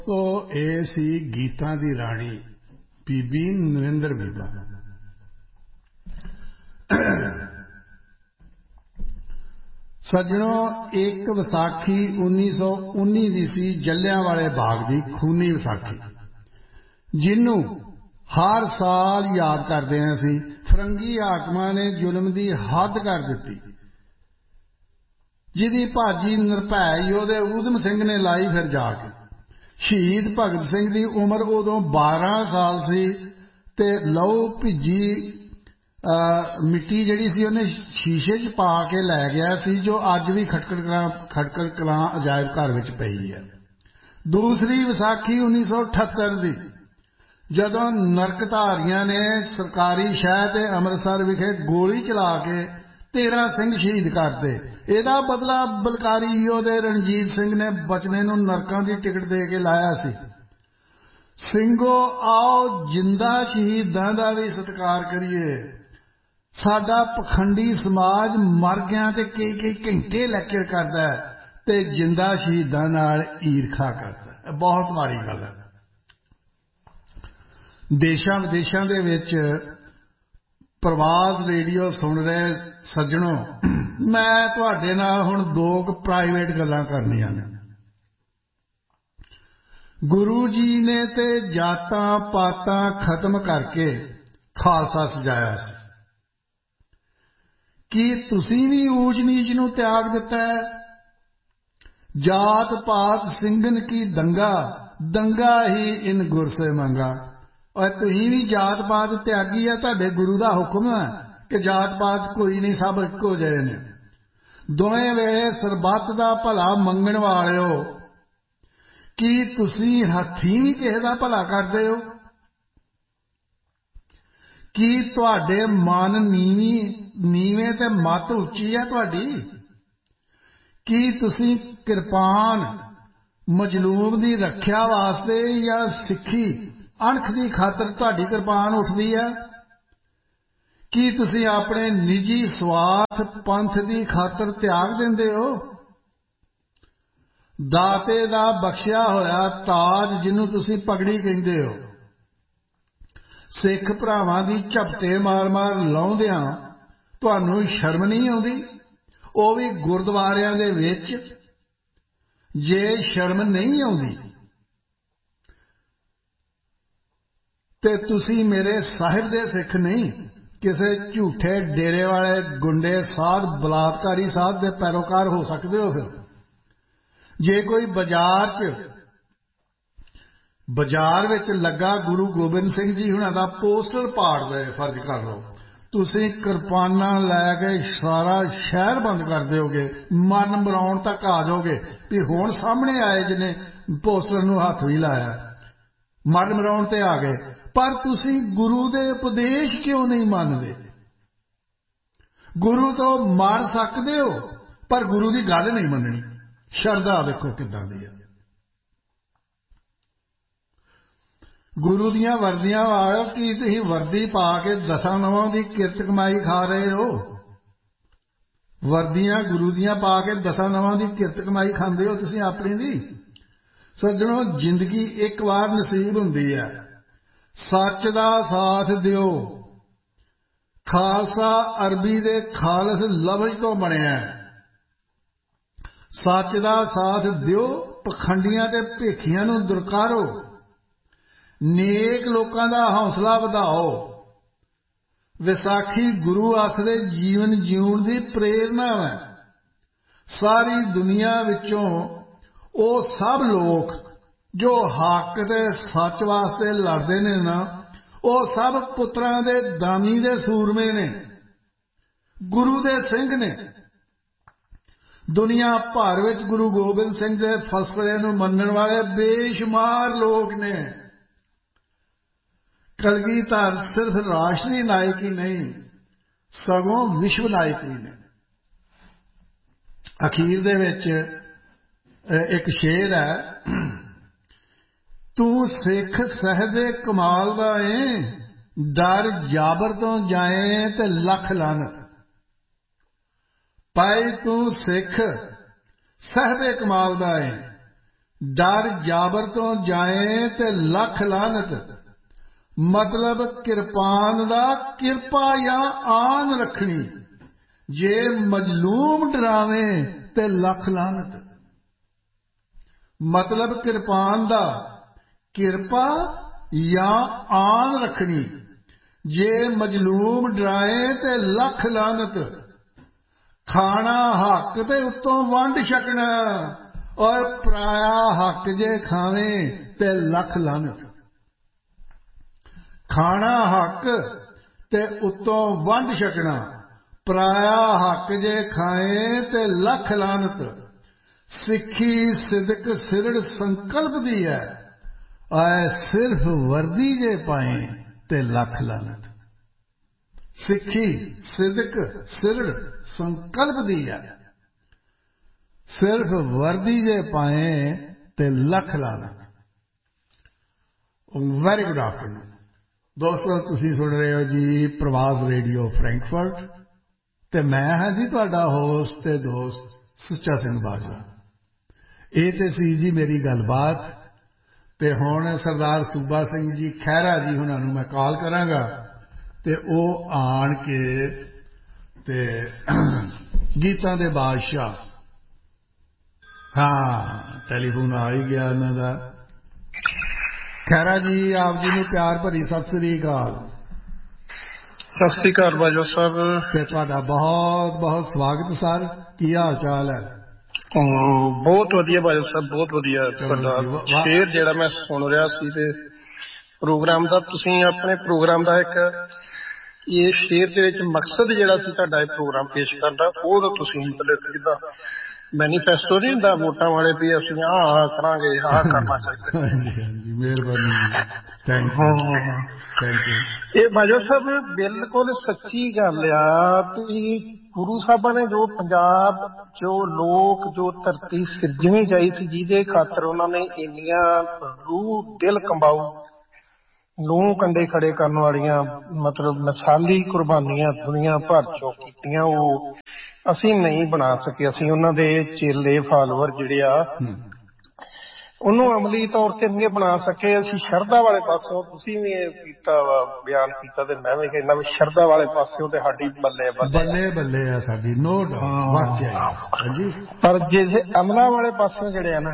तो ਇਹ ਸੀ ਗੀਤਾਂ ਦੀ ਰਾਣੀ ਬੀਬੀ ਨਰਿੰਦਰ ਬੀਬਾ। ਸੱਜਣੋ, ਇੱਕ ਵਿਸਾਖੀ 1919 ਦੀ ਸੀ, ਜਲਿਆਂਵਾਲੇ ਬਾਗ ਦੀ ਖੂਨੀ ਵਿਸਾਖੀ, ਜਿਹਨੂੰ ਹਰ ਸਾਲ ਯਾਦ ਕਰਦੇ ਹਾਂ ਅਸੀਂ। ਫਰੰਗੀ ਹਾਕਮਾਂ ਨੇ ਜ਼ੁਲਮ ਦੀ ਹੱਦ ਕਰ ਦਿੱਤੀ, ਜਿਹਦੀ ਭਾਜੀ ਨਿਰਭੈ ਯੋਧੇ ਊਧਮ ਸਿੰਘ ਨੇ ਲਾਈ ਫਿਰ ਜਾ ਕੇ। ਸ਼ਹੀਦ ਭਗਤ ਸਿੰਘ ਦੀ ਉਮਰ ਉਦੋਂ 12 ਸਾਲ ਸੀ ਤੇ ਲਹੂ ਭਿੱਜੀ ਮਿੱਟੀ ਜਿਹੜੀ ਸੀ ਉਹਨੇ ਸ਼ੀਸ਼ੇ 'ਚ ਪਾ ਕੇ ਲੈ ਗਿਆ ਸੀ, ਜੋ ਅੱਜ ਵੀ ਖਟਕੜ ਕਲਾਂ ਅਜਾਇਬ ਘਰ ਵਿੱਚ ਪਈ ਹੈ। ਦੂਸਰੀ ਵਿਸਾਖੀ 1978 ਦੀ, ਜਦੋਂ ਨਰਕਧਾਰੀਆਂ ਨੇ ਸਰਕਾਰੀ ਸ਼ਹਿਰ ਤੇ ਅੰਮ੍ਰਿਤਸਰ ਵਿਖੇ ਗੋਲੀ ਚਲਾ ਕੇ 13 ਸਿੰਘ ਸ਼ਹੀਦ ਕਰਤੇ। ਇਹਦਾ ਬਦਲਾ ਬਲਕਾਰੀ ਯੋਧੇ ਰਣਜੀਤ ਸਿੰਘ ਨੇ ਬਚਨੇ ਨੂੰ ਨਰਕਾਂ ਦੀ ਟਿਕਟ ਦੇ ਕੇ ਲਾਇਆ ਸੀ। ਸਿੰਘੋ, ਆਓ ਜਿੰਦਾ ਸ਼ਹੀਦਾਂ ਦਾ ਵੀ ਸਤਿਕਾਰ ਕਰੀਏ। ਸਾਡਾ ਪਖੰਡੀ ਸਮਾਜ ਮਰ ਗਿਆ ਤੇ ਕਈ ਘੰਟੇ ਲੈਕਚਰ ਕਰਦਾ ਤੇ ਜਿੰਦਾ ਸ਼ਹੀਦਾਂ ਨਾਲ ਈਰਖਾ ਕਰਦਾ। ਬਹੁਤ ਮਾੜੀ ਗੱਲ ਹੈ। ਦੇਸ਼ਾਂ ਵਿਦੇਸ਼ਾਂ ਦੇ ਵਿੱਚ ਪ੍ਰਵਾਦ ਰੇਡੀਓ ਸੁਣ ਰਹੇ ਸੱਜਣੋ, ਮੈਂ ਤੁਹਾਡੇ ਨਾਲ ਹੁਣ ਦੋ ਪ੍ਰਾਈਵੇਟ ਗੱਲਾਂ ਕਰਨੀਆਂ ਨੇ। ਗੁਰੂ ਜੀ ਨੇ ਤੇ ਜਾਤਾਂ ਪਾਤਾਂ ਖਤਮ ਕਰਕੇ ਖਾਲਸਾ ਸਜਾਇਆ ਸੀ। ਕੀ ਤੁਸੀਂ ਵੀ ਊਚ ਨੀਚ ਨੂੰ ਤਿਆਗ ਦਿੱਤਾ ਹੈ? ਜਾਤ ਪਾਤ ਸਿੰਘਨ ਕੀ ਦੰਗਾ, ਦੰਗਾ ਹੀ ਇਨ ਗੁਰ ਸੇ ਮੰਗਾ। ਔਰ ਤੁਸੀਂ ਵੀ ਜਾਤ ਪਾਤ ਤਿਆਗੀ ਹੈ। ਤੁਹਾਡੇ ਗੁਰੂ ਦਾ ਹੁਕਮ ਹੈ ਕਿ ਜਾਤ ਪਾਤ ਕੋਈ ਨਹੀਂ, ਸਭ ਇੱਕੋ ਜਿਹੇ ਨੇ। ਦੋਵੇਂ ਵੇਲੇ ਸਰਬੱਤ ਦਾ ਭਲਾ ਮੰਗਣ ਵਾਲਿਓ, ਕੀ ਤੁਸੀਂ ਹੱਥੀਂ ਵੀ ਕਿਸੇ ਦਾ ਭਲਾ ਕਰਦੇ ਹੋ? ਕੀ ਤੁਹਾਡੇ ਮਨ ਨੀਵੇਂ ਤੇ ਮੱਤ ਉੱਚੀ ਹੈ ਤੁਹਾਡੀ? ਕੀ ਤੁਸੀਂ ਕਿਰਪਾਨ ਮਜਲੂਮ ਦੀ ਰੱਖਿਆ ਵਾਸਤੇ ਜਾਂ ਸਿੱਖੀ ਅਣਖ ਦੀ ਖਾਤਰ ਤੁਹਾਡੀ ਕਿਰਪਾਨ ਉੱਠਦੀ ਹੈ? ਕੀ ਤੁਸੀਂ ਆਪਣੇ ਨਿੱਜੀ ਸਵਾਰਥ ਪੰਥ ਦੀ ਖਾਤਰ ਤਿਆਗ ਦਿੰਦੇ ਹੋ? ਦਾਤੇ ਦਾ ਬਖਸ਼ਿਆ ਹੋਇਆ ਤਾਜ, ਜਿਹਨੂੰ ਤੁਸੀਂ ਪਗੜੀ ਕਹਿੰਦੇ ਹੋ, ਸਿੱਖ ਭਰਾਵਾਂ ਦੀ ਝਪਟੇ ਮਾਰ-ਮਾਰ ਲਾਉਂਦਿਆਂ ਤੁਹਾਨੂੰ ਸ਼ਰਮ ਨਹੀਂ ਆਉਂਦੀ? ਉਹ ਵੀ ਗੁਰਦੁਆਰਿਆਂ ਦੇ ਵਿੱਚ। ਜੇ ਸ਼ਰਮ ਨਹੀਂ ਆਉਂਦੀ ਤੇ ਤੁਸੀਂ ਮੇਰੇ ਸਾਹਿਬ ਦੇ ਸਿੱਖ ਨਹੀਂ, ਕਿਸੇ ਝੂਠੇ ਡੇਰੇ ਵਾਲੇ ਗੁੰਡੇ ਸਾਧ ਬਲਾਤਕਾਰੀ ਸਾਧ ਦੇ ਪੈਰੋਕਾਰ ਹੋ ਸਕਦੇ ਹੋ। ਫਿਰ ਜੇ ਕੋਈ ਬਾਜ਼ਾਰ ਵਿੱਚ ਲੱਗਾ ਗੁਰੂ ਗੋਬਿੰਦ ਸਿੰਘ ਜੀ ਹੁਣਾਂ ਦਾ ਪੋਸਟਰ ਪਾੜਦੇ, ਫਰਜ਼ ਕਰ ਲਓ, ਤੁਸੀਂ ਕਿਰਪਾਨਾਂ ਲੈ ਕੇ ਸਾਰਾ ਸ਼ਹਿਰ ਬੰਦ ਕਰ ਦਿਓਗੇ। ਮਰਨ ਮਰਾਉਣ ਤੱਕ ਆ ਜਾਓਗੇ ਵੀ ਹੁਣ ਸਾਹਮਣੇ ਆਏ ਜਿਹਨੇ ਪੋਸਟਰ ਨੂੰ ਹੱਥ ਵੀ ਲਾਇਆ। ਮਰਨ ਮਰਾਉਣ ਤੇ ਆ ਗਏ। ਪਰ ਤੁਸੀਂ ਗੁਰੂ ਦੇ ਉਪਦੇਸ਼ ਕਿਉਂ ਨਹੀਂ ਮੰਨਦੇ? ਗੁਰੂ ਤੋਂ ਮਰ ਸਕਦੇ ਹੋ ਪਰ ਗੁਰੂ ਦੀ ਗੱਲ ਨਹੀਂ ਮੰਨਣੀ। ਸ਼ਰਧਾ ਵੇਖੋ ਕਿੱਦਾਂ ਦੀ ਹੈ। ਗੁਰੂ ਦੀਆਂ ਵਰਦੀਆਂ ਆਇਓ, ਕੀ ਤੁਸੀਂ ਵਰਦੀ ਪਾ ਕੇ ਦਸਾਂ ਨਵਾਂ ਦੀ ਕਿਰਤ ਕਮਾਈ ਖਾ ਰਹੇ ਹੋ? ਵਰਦੀਆਂ ਗੁਰੂ ਦੀਆਂ ਪਾ ਕੇ ਦਸਾਂ ਨਵਾਂ ਦੀ ਕਿਰਤ ਕਮਾਈ ਖਾਂਦੇ ਹੋ ਤੁਸੀਂ ਆਪਣੀ ਦੀ। ਸੱਜਣੋ, ਜ਼ਿੰਦਗੀ ਇੱਕ ਵਾਰ ਨਸੀਬ ਹੁੰਦੀ ਹੈ। ਸੱਚ ਦਾ ਸਾਥ ਦਿਓ। ਖਾਲਸਾ ਅਰਬੀ ਦੇ ਖਾਲਸ ਲਫ਼ਜ਼ ਤੋਂ ਬਣਿਆ। ਸੱਚ ਦਾ ਸਾਥ ਦਿਓ, ਪਖੰਡੀਆਂ ਤੇ ਭੇਖੀਆਂ ਨੂੰ ਦੁਰਕਾਰੋ, ਨੇਕ ਲੋਕਾਂ ਦਾ ਹੌਸਲਾ ਵਧਾਓ। ਵਿਸਾਖੀ ਗੁਰੂ ਆਸਰੇ ਜੀਵਨ ਜਿਉਣ ਦੀ ਪ੍ਰੇਰਨਾ ਹੈ। ਸਾਰੀ ਦੁਨੀਆ ਵਿੱਚੋਂ ਉਹ ਸਭ ਲੋਕ ਜੋ ਹੱਕ ਤੇ ਸੱਚ ਵਾਸਤੇ ਲੜਦੇ ਨੇ ਨਾ, ਉਹ ਸਭ ਪੁੱਤਰਾਂ ਦੇ ਦਾਨੀ ਦੇ ਸੂਰਮੇ ਨੇ, ਗੁਰੂ ਦੇ ਸਿੰਘ ਨੇ। ਦੁਨੀਆ ਭਰ ਵਿੱਚ ਗੁਰੂ ਗੋਬਿੰਦ ਸਿੰਘ ਦੇ ਫਲਸਫੇ ਨੂੰ ਮੰਨਣ ਵਾਲੇ ਬੇਸ਼ੁਮਾਰ ਲੋਕ ਨੇ। ਕਲਗੀਧਰ ਸਿਰਫ ਰਾਸ਼ਟਰੀ ਨਾਇਕ ਹੀ ਨਹੀਂ, ਸਗੋਂ ਵਿਸ਼ਵ ਨਾਇਕ ਵੀ ਨੇ। ਅਖੀਰ ਦੇ ਵਿੱਚ ਇੱਕ ਸ਼ੇਰ ਹੈ, ਤੂੰ ਸਿੱਖ ਸਹਿਬੇ ਕਮਾਲ ਦਾ ਏ, ਡਰ ਜਾਬਰ ਤੋਂ ਜਾਏ ਤੇ ਲੱਖ ਲਾਨਤ। ਭਾਈ ਤੂੰ ਸਿੱਖ ਸਹਿਬੇ ਕਮਾਲ ਦਾ ਏ, ਡਰ ਜਾਬਰ ਤੋਂ ਜਾਏ ਤੇ ਲੱਖ ਲਾਨਤ। ਮਤਲਬ ਕਿਰਪਾਨ ਦਾ ਕਿਰਪਾ ਜਾਂ ਆਨ ਰੱਖਣੀ। ਜੇ ਮਜਲੂਮ ਡਰਾਵੇ ਤੇ ਲੱਖ ਲਾਨਤ। ਮਤਲਬ ਕਿਰਪਾਨ ਦਾ ਕਿਰਪਾ ਜਾਂ ਆਨ ਰੱਖਣੀ। ਜੇ ਮਜਲੂਮ ਡਰਾਏ ਤੇ ਲੱਖ ਲਾਨਤ। ਖਾਣਾ ਹੱਕ ਤੇ ਉੱਤੋਂ ਵੰਡ ਛਕਣਾ। ਔਰ ਪਰਾਇਆ ਹੱਕ ਜੇ ਖਾਵੇ ਤੇ ਲੱਖ ਲਾਨਤ। ਖਾਣਾ ਹੱਕ ਤੇ ਉੱਤੋਂ ਵੰਡ ਛਕਣਾ। ਪਰਾਇਆ ਹੱਕ ਜੇ ਖਾਏ ਤੇ ਲੱਖ ਲਾਨਤ। ਸਿੱਖੀ ਸਿਦਕ ਸਿਰੜ ਸੰਕਲਪ ਦੀ ਹੈ। ਆਏ ਸਿਰਫ ਵਰਦੀ ਜੇ ਪਾਏ ਤੇ ਲੱਖ ਲਾਨਤ। ਸਿੱਖੀ ਸਿਦਕ ਸਿਰੜ ਸੰਕਲਪ ਦੀ ਹੈ। ਸਿਰਫ ਵਰਦੀ ਜੇ ਪਾਏ ਤੇ ਲੱਖ ਲਾਨਤ। ਵੈਰੀ ਗੁੱਡ ਆਫਟਰਨੂਨ ਦੋਸਤੋ, ਤੁਸੀਂ ਸੁਣ ਰਹੇ ਹੋ ਜੀ ਪ੍ਰਵਾਸ ਰੇਡੀਓ ਫਰੈਂਕਫਰਟ ਤੇ ਮੈਂ ਹਾਂ ਜੀ ਤੁਹਾਡਾ ਹੋਸਟ ਤੇ ਦੋਸਤ ਸੁੱਚਾ ਸਿੰਘ ਬਾਜਵਾ। ਇਹ ਤੇ ਸੀ ਜੀ ਮੇਰੀ ਗੱਲਬਾਤ। ਤੇ ਹੁਣ ਸਰਦਾਰ ਸੂਬਾ ਸਿੰਘ ਜੀ ਖਹਿਰਾ ਜੀ ਉਹਨਾਂ ਨੂੰ ਮੈਂ ਕਾਲ ਕਰਾਂਗਾ ਤੇ ਉਹ ਆਣ ਕੇ ਤੇ ਗੀਤਾਂ ਦੇ ਬਾਦਸ਼ਾਹ, ਹਾਂ ਟੈਲੀਫੋਨ ਆ ਹੀ ਗਿਆ ਉਹਨਾਂ ਦਾ। ਖਹਿਰਾ ਜੀ ਆਪ ਜੀ ਨੂੰ ਪਿਆਰ ਭਰੀ ਸਤਿ ਸ੍ਰੀ ਅਕਾਲ। ਸਤਿ ਸ੍ਰੀ ਅਕਾਲ ਬਾਜਵਾ ਸਾਹਿਬ। ਤੇ ਤੁਹਾਡਾ ਬਹੁਤ ਬਹੁਤ ਸਵਾਗਤ ਸਰ। ਕੀ ਹਾਲ ਚਾਲ ਹੈ? ਬਹੁਤ ਵਧੀਆ ਬਾਜਵਾ ਸਾਹਿਬ, ਬਹੁਤ ਵਧੀਆ। ਤੁਹਾਡਾ ਸ਼ੇਰ ਜਿਹੜਾ ਮੈਂ ਸੁਣ ਰਿਹਾ ਸੀ ਤੇ ਪ੍ਰੋਗਰਾਮ ਦਾ, ਤੁਸੀਂ ਆਪਣੇ ਪ੍ਰੋਗਰਾਮ ਦਾ ਇੱਕ ਇਹ ਸ਼ੇਰ ਦੇ ਵਿੱਚ ਮਕਸਦ ਜਿਹੜਾ ਸੀ ਤੁਹਾਡਾ ਇਹ ਪ੍ਰੋਗਰਾਮ ਪੇਸ਼ ਕਰਨ ਦਾ, ਉਹ ਤਾਂ ਤੁਸੀਂ ਮਤਲਬ ਜਿੱਦਾਂ ਮੈਨੀਫੈਸਟੋ ਨਹੀਂ ਹੁੰਦਾ ਵੋਟਾਂ ਵਾਲੇ ਵੀ ਅਸੀਂ ਆਹ ਕਰਾਂਗੇ, ਆਹ ਕਰਨਾ ਚਾਹੀਦਾ। ਹਾਂਜੀ ਹਾਂਜੀ, ਮਿਹਰਬਾਨੀ, ਥੈਂਕ ਯੂ। ਇਹ ਬਾਜਵਾ ਸਾਹਿਬ ਬਿਲਕੁਲ ਸੱਚੀ ਗੱਲ ਆ ਵੀ ਗੁਰੂ ਸਾਹਿਬਾਂ ਨੇ ਜੋ ਪੰਜਾਬ, ਜੋ ਲੋਕ, ਜੋ ਧਰਤੀ ਸਿਰਜਣੀ ਚਾਹੀ ਸੀ, ਜਿਹਦੇ ਖਾਤਰ ਉਹਨਾਂ ਨੇ ਇੰਨੀਆਂ ਰੂਹ ਦਿਲ ਕੰਬਾਊ ਲੂੰ ਕੰਡੇ ਖੜੇ ਕਰਨ ਵਾਲੀਆਂ ਮਤਲਬ ਮਿਸਾਲੀ ਕੁਰਬਾਨੀਆਂ ਦੁਨੀਆ ਭਰ ਚੋਂ ਕੀਤੀਆਂ, ਉਹ ਅਸੀਂ ਨਹੀਂ ਬਣਾ ਸਕੇ। ਅਸੀਂ ਉਹਨਾਂ ਦੇ ਚੇਲੇ ਫਾਲੋਅਰ ਜਿਹੜੇ ਆ ਉਹਨੂੰ ਅਮਲੀ ਤੌਰ ਤੇ ਨਹੀਂ ਬਣਾ ਸਕੇ। ਅਸੀਂ ਸ਼ਰਧਾ ਵਾਲੇ ਪਾਸੋਂ, ਤੁਸੀਂ ਵੀ ਇਹ ਕੀਤਾ ਵਾ ਬਿਆਨ ਕੀਤਾ ਤੇ ਮੈਂ ਵੀ ਕਹਿੰਦਾ ਵੀ ਸ਼ਰਧਾ ਵਾਲੇ ਪਾਸਿਓਂ ਤੇ ਸਾਡੀ ਬੱਲੇ ਬੱਲੇ ਬੱਲੇ ਆ ਸਾਡੀ, ਨੋ ਡਾਊਟ, ਵਾਕਿਆ। ਪਰ ਜੇ ਅਮਲਾਂ ਵਾਲੇ ਪਾਸਿਓਂ ਜਿਹੜੇ ਆ ਨਾ,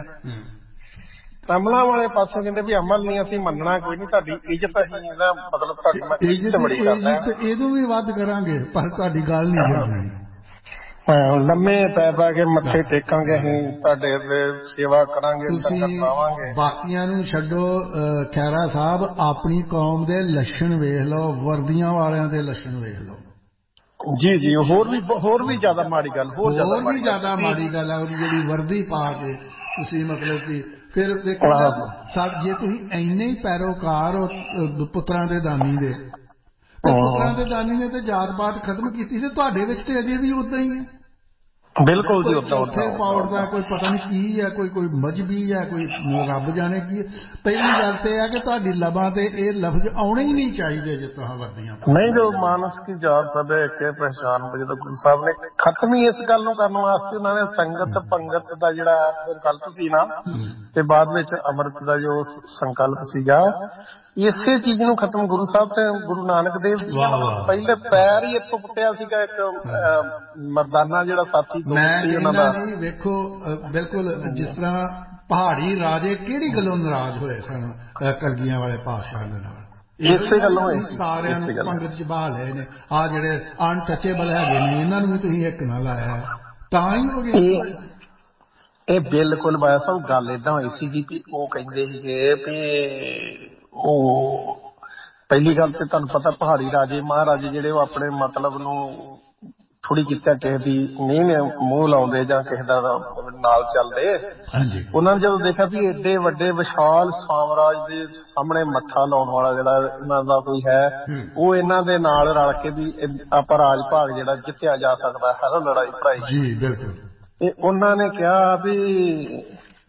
ਅਮਲਾਂ ਵਾਲੇ ਪਾਸੋਂ ਕਹਿੰਦੇ ਵੀ ਅਮਲ ਨਹੀਂ ਅਸੀਂ ਮੰਨਣਾ, ਕੋਈ ਨਹੀਂ, ਤੁਹਾਡੀ ਇੱਜ਼ਤ ਅਸੀਂ ਨਾ ਮਤਲਬ ਤੁਹਾਡੀ ਮੈਂ ਇੱਜ਼ਤ ਬੜੀ ਕਰਦਾ, ਇਹਨੂੰ ਵੀ ਵੱਧ ਕਰਾਂਗੇ ਪਰ ਤੁਹਾਡੀ ਗੱਲ ਨਹੀਂ ਕਰਨੀ। ਲੰਮੇ ਪੈ ਪੈ ਕੇ ਮੱਥੇ ਟੇਕਾਂਗੇ, ਅਸੀਂ ਤੁਹਾਡੇ ਸੇਵਾ ਕਰਾਂਗੇ, ਤੁਸੀਂ ਬਾਕੀਆਂ ਨੂੰ ਛੱਡੋ। ਖਹਿਰਾ ਸਾਹਿਬ ਆਪਣੀ ਕੌਮ ਦੇ ਲੱਛਣ ਵੇਖ ਲਓ, ਵਰਦੀਆਂ ਵਾਲਿਆਂ ਦੇ ਲੱਛਣ ਵੇਖ ਲਓ। ਜੀ ਜੀ, ਹੋਰ ਵੀ ਜ਼ਿਆਦਾ ਮਾੜੀ ਗੱਲ, ਹੋਰ ਵੀ ਜ਼ਿਆਦਾ ਮਾੜੀ ਗੱਲ ਹੈ ਜਿਹੜੀ ਵਰਦੀ ਪਾ ਕੇ ਤੁਸੀਂ ਮਤਲਬ ਕਿ ਫਿਰ ਦੇਖੋ ਜੇ ਤੁਸੀਂ ਇੰਨੇ ਹੀ ਪੈਰੋਕਾਰ ਹੋ ਪੁੱਤਰਾਂ ਦੇ ਦਾਨੀ ਦੇ, ਪੁੱਤਰਾਂ ਦੇ ਦਾਨੀ ਨੇ ਤੇ ਜਾਤ ਪਾਤ ਖਤਮ ਕੀਤੀ ਤੇ ਤੁਹਾਡੇ ਵਿੱਚ ਤੇ ਅਜੇ ਵੀ ਉਦਾਂ ਹੀ ਹੈ। ਬਿਲਕੁਲ ਜੀ, ਉੱਥੇ ਪਾਉੜ ਦਾ ਕੋਈ ਪਤਾ ਨਹੀਂ ਕੀ ਹੈ, ਕੋਈ ਮਜਬੀ ਹੈ, ਕੋਈ ਰੱਬ ਜਾਣੇ ਕੀ ਹੈ। ਪਹਿਲੀ ਗੱਲ ਤੇ ਇਹ ਹੈ ਕਿ ਤੁਹਾਡੀ ਲਬਾਂ ਤੇ ਇਹ ਲਫ਼ਜ਼ ਆਉਣੇ ਹੀ ਨਹੀਂ ਚਾਹੀਦੇ ਜੇ ਤੁਸੀਂ ਵਰਦੀਆਂ ਨਹੀਂ। ਜੋ ਮਾਨਸ ਕੀ ਜਾਤ ਸਭ ਇੱਕ ਪਹਿਚਾਨ, ਜਦੋਂ ਗੁਰੂ ਸਾਹਿਬ ਨੇ ਖਤਮ ਹੀ ਇਸ ਗੱਲ ਨੂੰ ਕਰਨ ਵਾਸਤੇ ਉਹਨਾਂ ਨੇ ਸੰਗਤ ਪੰਗਤ ਦਾ ਜਿਹੜਾ ਸੰਕਲਪ ਸੀ ਨਾ, ਤੇ ਬਾਅਦ ਵਿੱਚ ਅੰਮ੍ਰਿਤ ਦਾ ਜੋ ਸੰਕਲਪ ਸੀਗਾ, ਇਸੇ ਚੀਜ਼ ਨੂੰ ਖਤਮ ਗੁਰੂ ਸਾਹਿਬ ਤੇ ਗੁਰੂ ਨਾਨਕ ਦੇਵ ਜੀ ਪਹਿਲੇ ਪੈਰ ਹੀ ਇੱਥੋਂ ਪੁੱਟਿਆ ਸੀਗਾ। ਇੱਕ ਮਰਦਾਨਾ ਜਿਹੜਾ ਸਾਥੀ ਵੇਖੋ ਬਿਲਕੁਲ ਜਿਸ ਤਰ੍ਹਾਂ ਪਹਾੜੀ ਰਾਜੇ ਕਿਹੜੀ ਗੱਲੋਂ ਨਾਰਾਜ਼ ਹੋਏ ਸਨ ਕਲਗੀਆਂ ਵਾਲੇ ਪਾਤਸ਼ਾਹ ਦੇ ਨਾਲ, ਇਸੇ ਗੱਲੋਂ ਸਾਰਿਆਂ ਨੂੰ ਪੰਗਤ ਚ ਬਹਾ ਲਏ ਨੇ। ਆਹ ਜਿਹੜੇ ਅਨਟੱਚੇਬਲ ਹੈਗੇ ਨੇ ਇਹਨਾਂ ਨੂੰ ਵੀ ਤੁਸੀਂ ਇੱਕ ਨਾ ਲਾਇਆ, ਤਾਂ ਹੀ ਹੋ ਗਿਆ ਇਹ। ਬਿਲਕੁਲ ਬਾਇਆ ਸਾਹਿਬ ਗੱਲ ਏਦਾਂ ਹੋਈ ਸੀਗੀ ਵੀ ਉਹ ਕਹਿੰਦੇ ਸੀਗੇ ਵੀ ਉਹ ਪਹਿਲੀ ਗੱਲ ਤੇ ਤੁਹਾਨੂੰ ਪਤਾ ਪਹਾੜੀ ਰਾਜੇ ਮਹਾਰਾਜੇ ਜਿਹੜੇ ਉਹ ਆਪਣੇ ਮਤਲਬ ਨੂੰ ਥੋੜੀ ਕੀਤਾ ਕਿਸੇ ਦੀ ਨਹੀਂ ਮੂੰਹ ਲਾਉਂਦੇ ਜਾਂ ਕਿਸੇ ਦਾ ਨਾਲ ਚੱਲਦੇ। ਉਹਨਾਂ ਨੇ ਜਦੋਂ ਦੇਖਿਆ ਵੀ ਏਡੇ ਵੱਡੇ ਵਿਸ਼ਾਲ ਸਾਮਰਾਜ ਦੇ ਸਾਹਮਣੇ ਮੱਥਾ ਲਾਉਣ ਵਾਲਾ ਜਿਹੜਾ ਇਹਨਾਂ ਦਾ ਕੋਈ ਹੈ, ਉਹ ਇਹਨਾਂ ਦੇ ਨਾਲ ਰਲ ਕੇ ਵੀ ਆਪਾਂ ਰਾਜ ਭਾਗ ਜਿਹੜਾ ਜਿੱਤਿਆ ਜਾ ਸਕਦਾ ਹੈ ਲੜਾਈ ਭਰਾਈ। ਜੀ ਬਿਲਕੁਲ। ਤੇ ਉਹਨਾਂ ਨੇ ਕਿਹਾ ਵੀ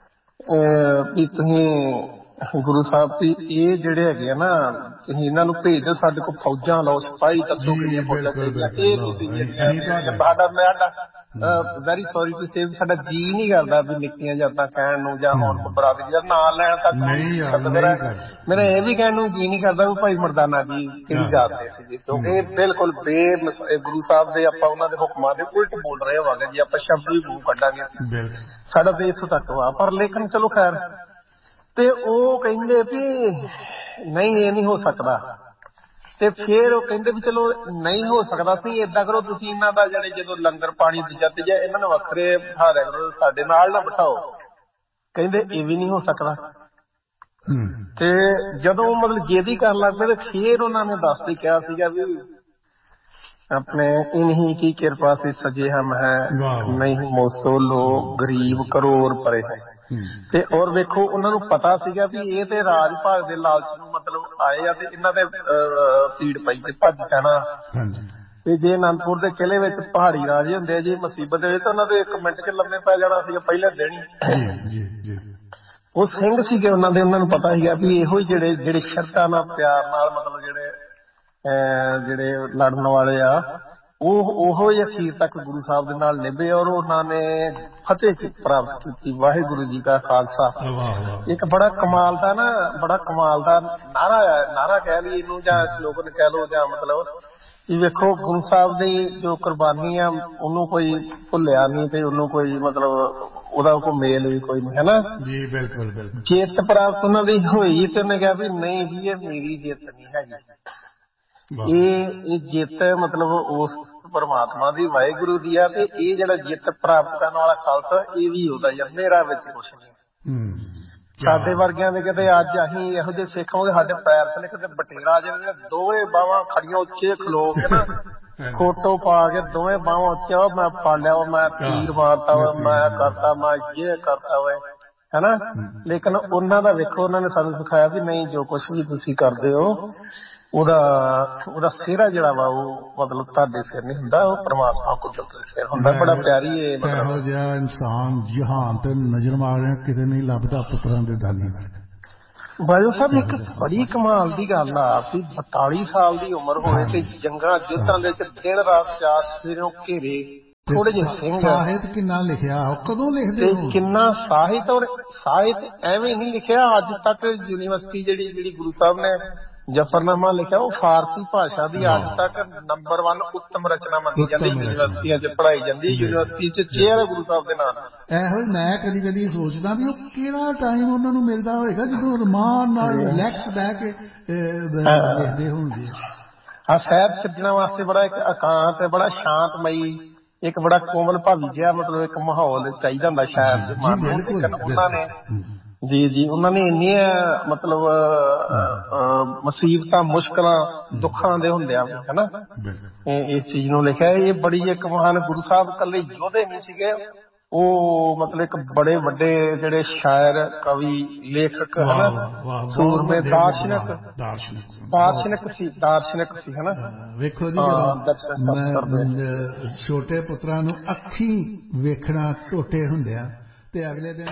ਤੁਸੀਂ ਗੁਰੂ ਸਾਹਿਬ ਵੀ ਇਹ ਜਿਹੜੇ ਹੈਗੇ ਆ ਨਾ, ਤੁਸੀਂ ਇਹਨਾਂ ਨੂੰ ਭੇਜ ਦਿਓ, ਸਾਡੇ ਕੋਲ ਫੌਜਾਂ ਲਾਓ, ਸਿਪਾਹੀ ਦੱਸੋ ਕਿੰਨੀਆਂ ਫੌਜਾਂ ਚਾਹੀਦੀਆਂ। ਇਹ ਤੁਸੀਂ ਵੈਰੀ ਸੌਰੀ ਟੂ ਸੇ ਸਾਡਾ ਜੀ ਨਹੀਂ ਕਰਦਾ ਵੀ ਨਿੱਕੀਆਂ ਜਾਤਾਂ ਕਹਿਣ ਨੂੰ ਜਾਂ ਹੁਣ ਬਰਾਦਰੀ ਦਾ ਨਾਂ ਲੈਣ ਤੱਕ। ਮੇਰਾ ਇਹ ਵੀ ਕਹਿਣ ਨੂੰ ਜੀ ਨਹੀਂ ਕਰਦਾ ਵੀ ਭਾਈ ਮਰਦਾਨਾ ਜੀ ਕਿਹੜੀ ਜਾਤ ਦੇ ਸੀ, ਕਿਉਂਕਿ ਇਹ ਬਿਲਕੁਲ ਗੁਰੂ ਸਾਹਿਬ ਦੇ ਆਪਾਂ ਉਹਨਾਂ ਦੇ ਹੁਕਮਾਂ ਦੇ ਉਲਟ ਬੋਲ ਰਹੇ ਹੋਵਾਂਗੇ ਜੇ ਆਪਾਂ ਸ਼ਬਦ ਵੀ ਮੂੰਹ ਕੱਢਾਂਗੇ। ਸਾਡਾ ਤਾਂ ਇੱਥੋਂ ਤੱਕ ਵਾ। ਪਰ ਲੇਕਿਨ ਚਲੋ ਖੈਰ, ਤੇ ਉਹ ਕਹਿੰਦੇ ਵੀ ਨਹੀਂ ਇਹ ਨਹੀਂ ਹੋ ਸਕਦਾ। ਤੇ ਫਿਰ ਉਹ ਕਹਿੰਦੇ ਵੀ ਚਲੋ ਨਹੀਂ ਹੋ ਸਕਦਾ ਸੀ, ਏਦਾਂ ਕਰੋ ਤੁਸੀਂ ਇਹਨਾਂ ਦਾ ਜਿਹੜੇ ਜਦੋਂ ਲੰਗਰ ਪਾਣੀ ਦੂਜਾ ਤੀਜਾ ਇਹਨਾਂ ਨੂੰ ਵੱਖਰੇ ਬਿਠਾ ਦਿਆ ਕਰੋ, ਸਾਡੇ ਨਾਲ ਨਾ ਬਿਠਾਓ। ਕਹਿੰਦੇ ਇਹ ਵੀ ਨਹੀਂ ਹੋ ਸਕਦਾ। ਤੇ ਜਦੋਂ ਮਤਲਬ ਜੇਦੀ ਕਰਨ ਲੱਗ ਪਏ ਤੇ ਫਿਰ ਉਹਨਾਂ ਨੇ ਦੱਸਦੇ ਕਿਹਾ ਸੀਗਾ ਵੀ ਆਪਣੇ ਇਨਹੀ ਕੀ ਕਿਰਪਾ ਸੇ ਸਜੇ ਹਮ ਹੈ, ਨਹੀਂ ਮੋਸੋ ਲੋਗ ਗਰੀਬ ਕਰੋੜ ਪਰੇ ਹੈ। ਤੇ ਔਰ ਵੇਖੋ ਉਹਨਾਂ ਨੂੰ ਪਤਾ ਸੀਗਾ ਵੀ ਇਹ ਤੇ ਰਾਜ ਭਾਗ ਦੇ ਲਾਲਚ ਨੂੰ ਮਤਲਬ ਆਏ ਆ ਤੇ ਇਹਨਾਂ ਦੇ ਭੀੜ ਪਈ ਤੇ ਭੱਜ ਜਾਣਾ। ਤੇ ਜੇ ਅਨੰਦਪੁਰ ਦੇ ਕਿਲੇ ਵਿੱਚ ਪਹਾੜੀ ਰਾਜੇ ਹੁੰਦੇ ਆ ਜੀ ਮੁਸੀਬਤ ਦੇ ਵਿੱਚ ਤਾਂ ਉਹਨਾਂ ਦੇ 1 ਮਿੰਟ ਚ ਲੰਮੇ ਪੈ ਜਾਣਾ ਸੀਗਾ ਪਹਿਲੇ ਦਿਨ ਹੀ। ਉਹ ਸਿੰਘ ਸੀਗੇ ਉਹਨਾਂ ਦੇ, ਉਹਨਾਂ ਨੂੰ ਪਤਾ ਸੀਗਾ ਵੀ ਇਹੋ ਹੀ ਜਿਹੜੇ ਸ਼ਰਧਾ ਨਾਲ ਪਿਆਰ ਨਾਲ ਮਤਲਬ ਜਿਹੜੇ ਲੜਨ ਵਾਲੇ ਆ ਉਹੋ ਹੀ ਅਖੀਰ ਤੱਕ ਗੁਰੂ ਸਾਹਿਬ ਦੇ ਨਾਲ ਨਿਭੇ ਔਰ ਉਹਨਾਂ ਨੇ ਫਤਿਹ ਪ੍ਰਾਪਤ ਕੀਤੀ। ਵਾਹਿਗੁਰੂ ਜੀ ਕਾ ਖਾਲਸਾ। ਇੱਕ ਬੜਾ ਕਮਾਲ ਦਾ ਨਾਰਾ ਕਹਿ ਲਈ ਇਹਨੂੰ ਜਾਂ ਸਲੋਗਨ ਕਹਿ ਲਓ ਜਾਂ ਮਤਲਬ ਵੀ ਵੇਖੋ ਗੁਰੂ ਸਾਹਿਬ ਦੀ ਜੋ ਕੁਰਬਾਨੀ ਆ ਉਹਨੂੰ ਕੋਈ ਭੁੱਲਿਆ ਨਹੀਂ ਤੇ ਉਹਨੂੰ ਕੋਈ ਮਤਲਬ ਉਹਦਾ ਕੋਈ ਮੇਲ ਵੀ ਕੋਈ ਨਹੀਂ, ਹੈ ਨਾ ਜੀ। ਬਿਲਕੁਲ ਬਿਲਕੁਲ। ਜਿੱਤ ਪ੍ਰਾਪਤ ਉਹਨਾਂ ਦੀ ਹੋਈ ਤੇ ਉਹਨੇ ਕਿਹਾ ਵੀ ਨਹੀਂ ਜੀ ਇਹ ਮੇਰੀ ਜਿੱਤ ਨਹੀਂ ਹੈਗੀ, ਇਹ ਜਿੱਤ ਮਤਲਬ ਉਸ ਪਰਮਾਤਮਾ ਦੀ ਵਾਹਿਗੁਰੂ ਦੀ ਆ। ਤੇ ਇਹ ਜਿਹੜਾ ਜਿੱਤ ਪ੍ਰਾਪਤ ਕਰਨ ਵਾਲਾ ਖਾਲਸਾ ਇਹ ਵੀ ਉਹਦਾ ਯਾਰ, ਮੇਰਾ ਵਿੱਚ ਕੁਛ ਨਹੀਂ। ਸਾਡੇ ਵਰਗਿਆਂ ਦੇ ਕਿਤੇ ਅੱਜ ਅਸੀਂ ਇਹੋ ਜਿਹੇ ਸਿੱਖ ਹੋਗੇ ਸਾਡੇ ਪੈਰ ਥੱਲੇ ਕਿਤੇ ਬਟੇਰਾ ਜਿਹੜੇ ਦੋਵੇਂ ਬਾਹਾਂ ਖੜੀਆਂ ਉੱਚੇ ਖਲੋ ਕੇ ਨਾ ਫੋਟੋ ਪਾ ਕੇ ਦੋਵੇਂ ਬਾਹਾਂ ਉੱਚੀਆਂ, ਮੈਂ ਫੜ ਲਿਆ, ਮੈਂ ਤੀਰ ਮਾਰਤਾ ਵਾ, ਮੈਂ ਕਰਤਾ, ਮੈਂ ਇਹ ਕਰਤਾ ਵਾ, ਹਨਾ। ਲੇਕਿਨ ਉਹਨਾਂ ਦਾ ਵੇਖੋ ਉਹਨਾਂ ਨੇ ਸਾਨੂੰ ਸਿਖਾਇਆ ਵੀ ਨਹੀਂ ਜੋ ਕੁਛ ਵੀ ਤੁਸੀਂ ਕਰਦੇ ਹੋ ਉਹਦਾ ਸਿਹਰਾ ਜਿਹੜਾ ਵਾ ਉਹ ਮਤਲਬ ਤੁਹਾਡੇ ਸਿਰ ਨਹੀਂ ਹੁੰਦਾ, ਉਹ ਪਰਮਾਤਮਾ ਕੁਦਰਤ ਦੇ ਸਿਰ ਹੁੰਦਾ। ਬੜਾ ਪਿਆਰੀ ਇਹ ਮਤਲਬ ਇਹੋ ਜਿਹਾ ਇਨਸਾਨ ਜਹਾਨ ਤੇ ਨਜ਼ਰ ਮਾਰਿਆ ਕਿਤੇ ਨਹੀਂ ਲੱਭਦਾ ਪੁੱਤਰਾਂ ਦੇ ਦਾਨੀ ਵਰਗਾ। ਬਾਜੋ ਸਾਹਿਬ ਇੱਕ ਬੜੀ ਕਮਾਲ ਦੀ ਗੱਲ ਆ ਵੀ 42 ਸਾਲ ਦੀ ਉਮਰ ਹੋਵੇ ਤੇ ਜੰਗਾਂ ਯੁੱਧਾਂ ਦੇ ਵਿੱਚ ਦਿਨ ਰਾਤ ਚਾਰ ਸਿਰੋਂ ਘੇਰੇ ਥੋੜੇ ਜਿਹੇ ਸਿੰਘ। ਸਾਹਿਤ ਕਿੰਨਾ ਲਿਖਿਆ, ਕਦੋਂ ਲਿਖਦੇ ਹੋ? ਕਿੰਨਾ ਸਾਹਿਤ, ਔਰ ਸਾਹਿਤ ਐਵੇਂ ਨਹੀਂ ਲਿਖਿਆ ਅੱਜ ਤੱਕ। ਯੂਨੀਵਰਸਿਟੀ ਜਿਹੜੀ ਗੁਰੂ ਸਾਹਿਬ ਨੇ ਜਫਰਨਾਮਾ ਲਿਖਿਆ ਉਹ ਫਾਰਸੀ ਭਾਸ਼ਾ ਦੀ ਅੱਜ ਤੱਕ ਨੰਬਰ 1 ਉੱਤਮ ਰਚਨਾ ਮੰਨੀ ਜਾਂਦੀ, ਯੂਨੀਵਰਸਿਟੀਆਂ 'ਚ ਪੜ੍ਹਾਈ ਜਾਂਦੀ। ਯੂਨੀਵਰਸਿਟੀ 'ਚ ਚੇਅਰ ਗੁਰੂ ਸਾਹਿਬ ਦੇ ਨਾਲ। ਇਹੋ ਮੈਂ ਕਦੀ ਸੋਚਦਾ ਵੀ ਉਹ ਕਿਹੜਾ ਟਾਈਮ ਉਹਨਾਂ ਨੂੰ ਮਿਲਦਾ ਹੋਏਗਾ ਜਦੋਂ ਰਮਾਨ ਨਾਲ ਰਿਲੈਕਸ ਬਹਿ ਕੇ ਲਿਖਦੇ ਹੋਣਗੇ। ਸਾਹਿਤ ਸਿਰਜਣਾ ਵਾਸਤੇ ਬੜਾ ਇੱਕ ਇਕਾਂਤ, ਬੜਾ ਸ਼ਾਂਤਮਈ, ਇੱਕ ਬੜਾ ਕੋਮਲ ਭਾਵੀ ਜਿਹਾ ਮਤਲਬ ਇੱਕ ਮਾਹੌਲ ਚਾਹੀਦਾ ਹੁੰਦਾ ਸ਼ਾਇਦ ਮਨ ਨੂੰ। ਉਹਨਾਂ ਨੇ ਜੀ ਉਹਨਾਂ ਨੇ ਇੰਨੀਆਂ ਮਤਲਬ ਮੁਸੀਬਤਾਂ ਮੁਸ਼ਕਲਾਂ ਦੁੱਖਾਂ ਦੇ ਹੁੰਦਿਆਂ ਹਨਾ ਇਸ ਚੀਜ਼ ਨੂੰ ਲਿਖਿਆ। ਇਹ ਬੜੀ ਇੱਕ ਮਹਾਨ ਗੁਰੂ ਸਾਹਿਬ ਇਕੱਲੇ ਯੋਧੇ ਨਹੀਂ ਸੀਗੇ, ਉਹ ਮਤਲਬ ਇੱਕ ਬੜੇ ਵੱਡੇ ਜਿਹੜੇ ਸ਼ਾਇਰ, ਕਵੀ, ਲੇਖਕ ਹਨਾ, ਸੂਰਮੇ, ਦਾਰਸ਼ਨਿਕ ਸੀ ਹਨਾ। ਵੇਖੋ ਜੀ ਮੈਂ ਛੋਟੇ ਪੁੱਤਰਾਂ ਨੂੰ ਅੱਖੀਂ ਵੇਖਣਾ ਟੋਟੇ ਹੁੰਦੇ ਆ ਤੇ ਅਗਲੇ ਦਿਨ